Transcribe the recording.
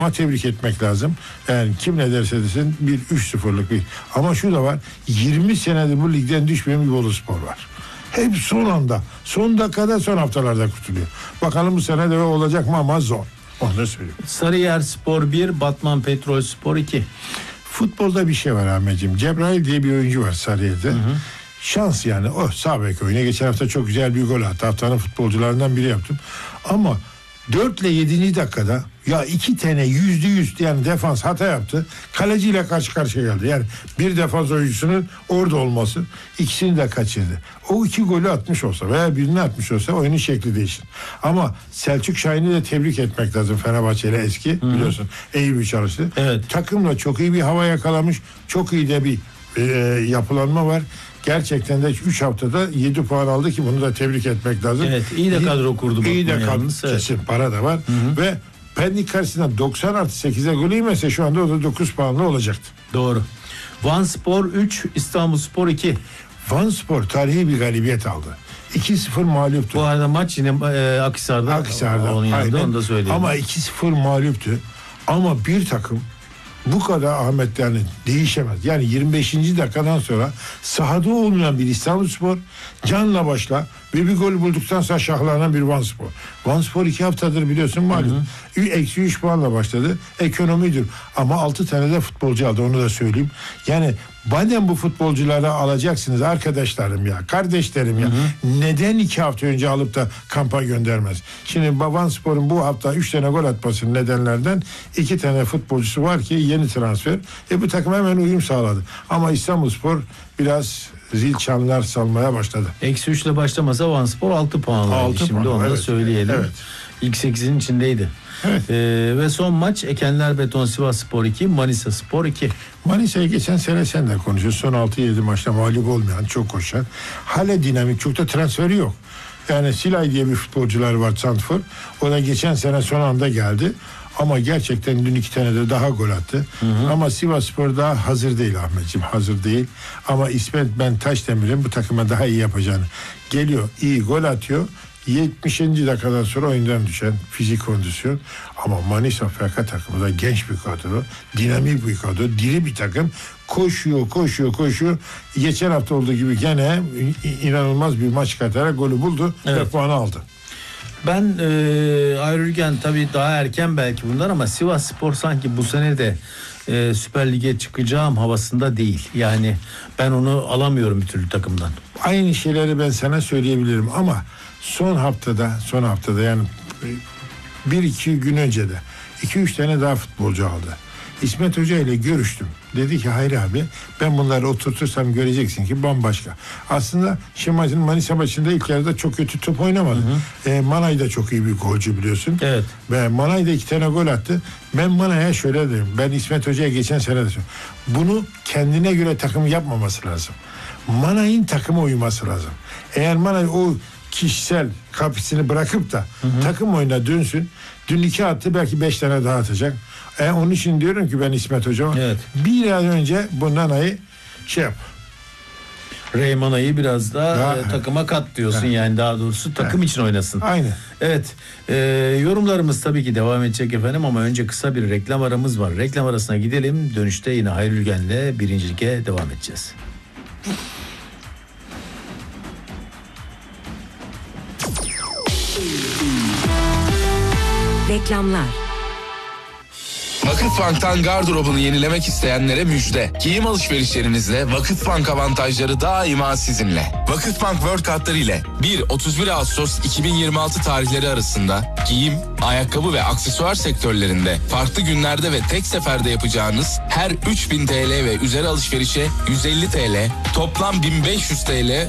Ama tebrik etmek lazım. Yani kim ne derse desin bir 3-0'lık bir. Ama şu da var. 20 senedir bu ligden düşmeyen bir Boluspor var. Hep son anda, son dakikada, son haftalarda kurtuluyor. Bakalım bu sene de olacak mı, ama zor. Onu da söyleyeyim. Sarıyerspor 1, Batman Petrolspor 2. Futbolda bir şey var Ahmetciğim. Cebrail diye bir oyuncu var Sarıyer'de. Şans yani. O sağ bek oyuna. Geçen hafta çok güzel bir gol attı. Haftanın futbolcularından biri yaptım. Ama 4 ile 7. dakikada ya 2 tane %100 yani defans hata yaptı. Kaleciyle karşı karşıya geldi. Yani bir defans oyuncusunun orada olması, ikisini de kaçırdı. O 2 golü atmış olsa veya birini atmış olsa oyunun şekli değişir. Ama Selçuk Şahin'i de tebrik etmek lazım. Fenerbahçe'yle eski biliyorsun. İyi bir çalıştı. Evet. Takımla çok iyi bir hava yakalamış. Çok iyi de bir yapılanma var. Gerçekten de 3 haftada 7 puan aldı ki bunu da tebrik etmek lazım. Evet, iyi de kadro kurdu. İyi de kadro. Evet. Kesin para da var. Ve Pendik karşısında 90+8'e gol yemese şu anda o da 9 puanlı olacaktı. Doğru. Vanspor 3, İstanbulspor 2. Vanspor tarihi bir galibiyet aldı. 2-0 mağluptu. Bu arada maç yine Akhisar'da. Akhisar'da. Onun yanında, Aynen. onu da söyleyelim. Ama 2-0 mağluptu. Ama bir takım bu kadar Ahmet yani değişemez. Yani 25. dakikadan sonra sahada olmayan bir İstanbulspor canla başla ve bir gol bulduktan sonra şahlanan bir Vanspor. Vanspor 2 haftadır biliyorsun malum. Eksi 3 puanla başladı. Ekonomidir. Ama 6 tane de futbolcu aldı, onu da söyleyeyim. Yani madem bu futbolcuları alacaksınız arkadaşlarım ya, kardeşlerim ya, neden 2 hafta önce alıp da kampa göndermez? Şimdi Vanspor'un bu hafta 3 tane gol atmasının nedenlerden 2 tane futbolcusu var ki yeni transfer. Bu takım hemen uyum sağladı. Ama İstanbulspor biraz zil çanlar salmaya başladı. Eksi 3 ile başlamasa Vanspor 6 puanla. 6 Şimdi puan, onu da evet. söyleyelim. Evet. İlk 8'in içindeydi. Evet. Ve son maç Ekenler Beton Sivasspor 2, Manisa Spor 2. Manisa'yı geçen sene sen de konuşuyorsun. Son 6-7 maçta mağlup olmayan, çok koşan. Hala dinamik, çok da transferi yok. Yani Silay diye bir futbolcular var, Santfor. O da geçen sene son anda geldi. Ama gerçekten dün 2 tane de daha gol attı. Ama Sivasspor daha hazır değil Ahmetciğim, hazır değil. Ama İsmet Ben Taşdemir'in bu takıma daha iyi yapacağını. Geliyor, iyi gol atıyor. 70. dakikadan sonra oyundan düşen fizik kondisyon. Ama Manisa FK takımı da genç bir kadro, dinamik bir kadro, diri bir takım. Koşuyor. Geçen hafta olduğu gibi gene inanılmaz bir maç katarak golü buldu ve puanı aldı. Ben Ayrülgen tabii daha erken belki bunlar ama Sivasspor sanki bu sene de Süper Lig'e çıkacağım havasında değil. Yani ben onu alamıyorum bir türlü takımdan. Aynı şeyleri ben sana söyleyebilirim ama son haftada yani 1-2 gün önce de 2-3 tane daha futbolcu aldı. İsmet Hoca ile görüştüm. Dedi ki hayır abi, ben bunları oturtursam göreceksin ki bambaşka. Aslında şimdi Manisa maçında ilk yarıda çok kötü top oynamadı. Manay da çok iyi bir golcü biliyorsun. Evet. Ve Manay da 2 tane gol attı. Ben Manay'a şöyle dedim. Ben İsmet Hoca'ya geçen sene de söyledim. Bunu kendine göre takım yapmaması lazım. Manay'ın takıma uyması lazım. Eğer Manay o kişisel kapisini bırakıp da takım oyuna dönsün. Dün 2 attı, belki 5 tane daha atacak. Onun için diyorum ki ben İsmet Hocam bir an önce bu Nana'yı yap. Reymana'yı biraz daha takıma kat diyorsun yani, daha doğrusu takım için oynasın. Aynen. Evet. Yorumlarımız tabii ki devam edecek efendim ama önce kısa bir reklam aramız var. Reklam arasına gidelim. Dönüşte yine Ayrülgen'le 1. Lig'e devam edeceğiz. Reklamlar. Vakıfbank'tan gardırobunu yenilemek isteyenlere müjde. Giyim alışverişlerinizde Vakıfbank avantajları daima sizinle. Vakıfbank World kartları ile 1-31 Ağustos 2026 tarihleri arasında giyim, ayakkabı ve aksesuar sektörlerinde farklı günlerde ve tek seferde yapacağınız her 3000 TL ve üzeri alışverişe 150 TL, toplam 1500 TL